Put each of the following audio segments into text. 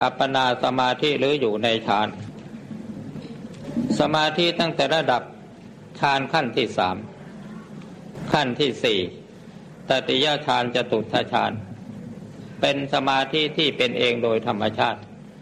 อัปปนาสมาธิหรืออยู่ในฌานสมาธิตั้งแต่ระดับฌานขั้นที่3ขั้นที่4ตติยฌานจตุตถฌานเป็นสมาธิที่เป็นเองโดยธรรมชาติ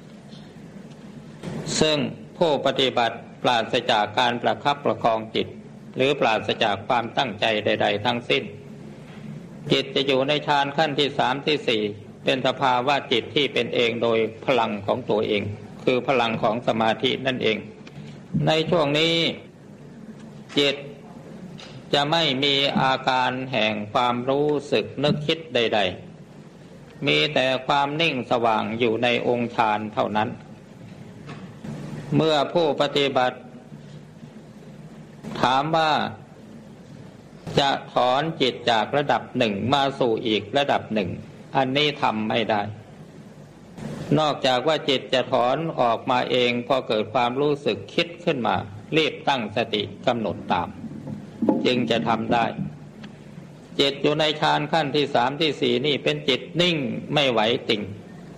ซึ่งผู้ปฏิบัติปราศจากการประคับประคองจิตหรือปราศจากความตั้งใจใดๆทั้งสิ้นจิตจะอยู่ในฌานขั้นที่3ที่4เป็นสภาวะจิตที่เป็นเองโดยพลังของตัวเองคือพลังของสมาธินั่นเองในช่วงนี้จิตจะไม่มีอาการแห่งความรู้สึกนึกคิดใดๆมีแต่ความนิ่งสว่างอยู่ในองค์ฌานเท่านั้นเมื่อผู้ปฏิบัติถามว่าจะถอนจิตจากระดับหนึ่งมาสู่อีกระดับหนึ่งอันนี้ทำไม่ได้นอกจากว่าจิตจะถอนออกมาเองพอเกิดความรู้สึกคิดขึ้นมารีบตั้งสติกำหนดตามจึงจะทำได้จิตอยู่ในฌานขั้นที่3ที่4นี่เป็นจิตนิ่งไม่ไหวติ่ง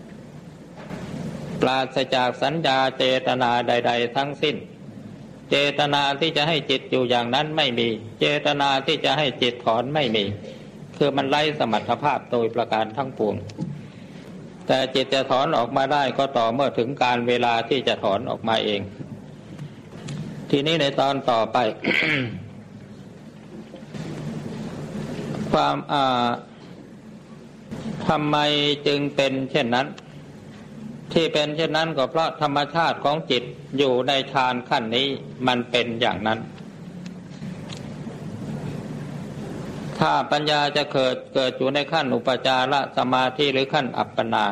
ปราศจากสัญญาเจตนาใดๆทั้งสิ้นเจตนาที่จะให้จิตอยู่อย่างนั้นไม่มีเจตนาที่จะให้จิตถอนไม่มีคือมันไร้สมรรถภาพโดยประการทั้งปวงแต่จิตจะถอนออกมาได้ก็ต่อเมื่อถึงการเวลาที่จะถอนออกมาเองทีนี้ในตอนต่อไป ความทำไมจึงเป็นเช่นนั้นที่เป็นเช่นนั้นก็เพราะธรรมชาติของจิตอยู่ในฌานขั้นนี้มันเป็นอย่างนั้นถ้าปัญญาจะเกิดอยู่ในขั้นอุปจารสมาธิหรือขั้นอัปปนา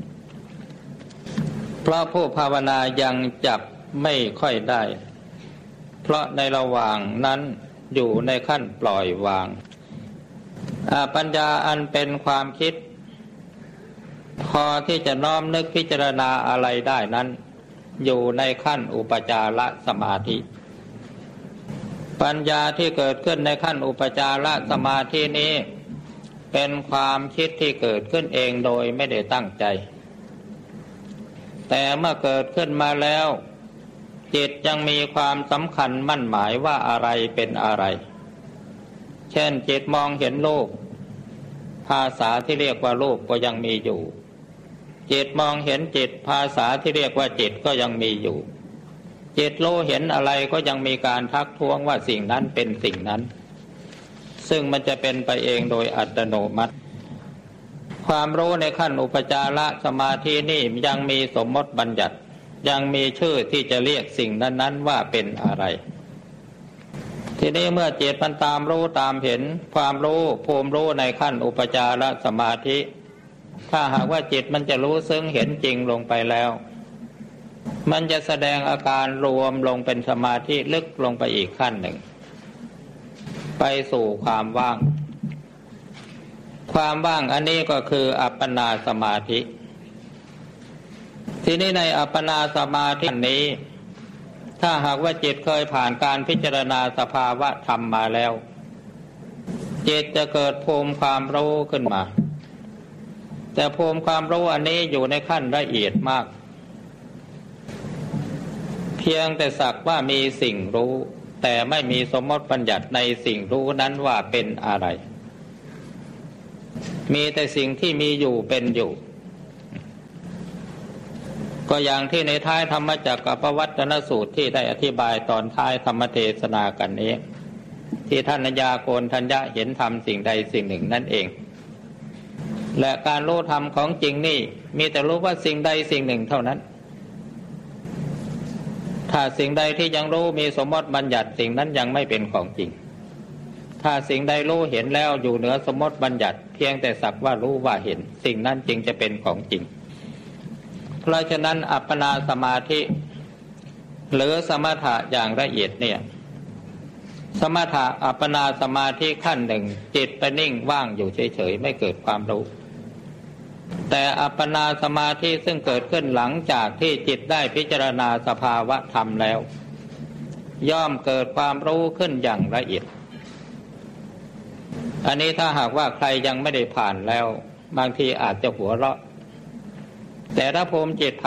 เพราะผู้ภาวนายังจับไม่ค่อยได้เพราะในระหว่างนั้นอยู่ในขั้นปล่อยวางปัญญาอันเป็นความคิดพอที่จะน้อมนึกพิจารณาอะไรได้นั้นอยู่ในขั้นอุปจารสมาธิปัญญาที่เกิดขึ้นในขั้นอุปจารสมาธินี้เป็นความคิดที่เกิดขึ้นเองโดยไม่ได้ตั้งใจแต่เมื่อเกิดขึ้นมาแล้วจิตยังมีความสำคัญมั่นหมายว่าอะไรเป็นอะไรเช่นจิตมองเห็นรูปภาษาที่เรียกว่ารูปก็ยังมีอยู่จิตมองเห็นจิตภาษาที่เรียกว่าจิตก็ยังมีอยู่จิตรู้เห็นอะไรก็ยังมีการทักท้วงว่าสิ่งนั้นเป็นสิ่งนั้นซึ่งมันจะเป็นไปเองโดยอัตโนมัติความรู้ในขั้นอุปจารสมาธินี่ยังมีสมมติบัญญัติยังมีชื่อที่จะเรียกสิ่งนั้นๆว่าเป็นอะไรทีนี้เมื่อจิตมันตามรู้ตามเห็นความรู้ภูมิรู้ในขั้นอุปจารสมาธิถ้าหากว่าจิตมันจะรู้ซึ้งเห็นจริงลงไปแล้วมันจะแสดงอาการรวมลงเป็นสมาธิลึกลงไปอีกขั้นหนึ่งไปสู่ความว่างความว่างอันนี้ก็คืออัปปนาสมาธิทีนี้ในอัปปนาสมาธินี้ถ้าหากว่าจิตเคยผ่านการพิจารณาสภาวะธรรมมาแล้วจิตจะเกิดภูมิความรู้ขึ้นมาแต่ภูมิความรู้อันนี้อยู่ในขั้นละเอียดมากเพียงแต่สักว่ามีสิ่งรู้แต่ไม่มีสมมติบัญญัติในสิ่งรู้นั้นว่าเป็นอะไรมีแต่สิ่งที่มีอยู่เป็นอยู่ก็อย่างที่ในท้ายธรรมจักรปวัตตนสูตรที่ได้อธิบายตอนท้ายธรรมเทศนากันนี้ที่ท่านญาโกณทัญญะเห็นธรรมสิ่งใดสิ่งหนึ่งนั่นเองและการรู้ธรรมของจริงนี่มีแต่รู้ว่าสิ่งใดสิ่งหนึ่งเท่านั้นถ้าสิ่งใดที่ยังรู้มีสมมติบัญญัติสิ่งนั้นยังไม่เป็นของจริงถ้าสิ่งใดรู้เห็นแล้วอยู่เหนือสมมติบัญญัติเพียงแต่สักว่ารู้ว่าเห็นสิ่งนั้นจึงจะเป็นของจริงเพราะฉะนั้นอัปปนาสมาธิหรือสมถะอย่างละเอียดเนี่ยสมถะอัปปนาสมาธิขั้นหนึ่งจิตไปนิ่งว่างอยู่เฉยๆไม่เกิดความรู้แต่อัปปนาสมาธิซึ่งเกิดขึ้นหลังจากที่จิตได้พิจารณาสภาวะธรรมแล้วย่อมเกิดความรู้ขึ้นอย่างละเอียดอันนี้ถ้าหากว่าใครยังไม่ได้ผ่านแล้วบางทีอาจจะหัวเราะแต่ถ้าภูมิจิต